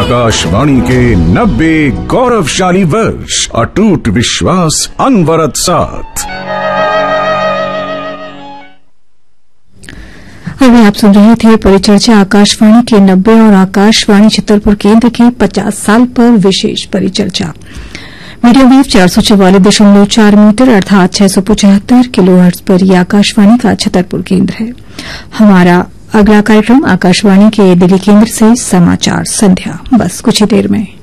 आकाशवाणी के 90 गौरवशाली वर्ष, अटूट विश्वास, अनवरत साथ। अभी आप सुन रहे थे परिचर्चा आकाशवाणी के 90 और आकाशवाणी छतरपुर केंद्र के 50 साल पर विशेष परिचर्चा। मीडियम वेव 444.4 मीटर अर्थात 675 किलोहर्ट्ज पर यह आकाशवाणी का छतरपुर केंद्र है। हमारा अगला कार्यक्रम आकाशवाणी के दिल्ली केंद्र से समाचार संध्या बस कुछ ही देर में।